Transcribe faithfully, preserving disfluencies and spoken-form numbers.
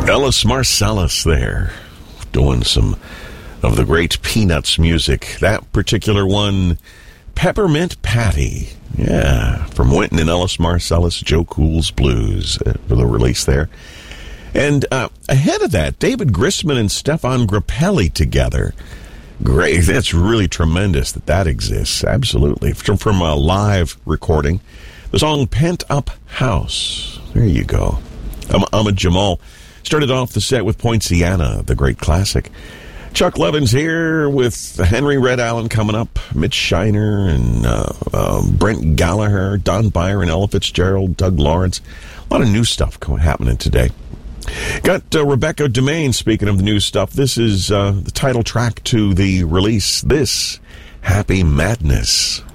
Ellis Marsalis there, doing some of the great Peanuts music. That particular one, Peppermint Patty. Yeah, from Wynton and Ellis Marsalis, Joe Cool's Blues uh, for the release there. And uh, ahead of that, David Grisman and Stefan Grappelli together. Great. That's really tremendous that that exists. Absolutely. From, from a live recording, the song Pent Up House. There you go. Um, Ahmad Jamal started off the set with Poinciana, the great classic. Chuck Levin's here with Henry Red Allen coming up, Mitch Shiner and uh, uh, Brent Gallagher, Don Byron, Ella Fitzgerald, Doug Lawrence. A lot of new stuff going, happening today. Got uh, Rebecca Demain, speaking of the new stuff. This is uh, the title track to the release, This Happy Madness.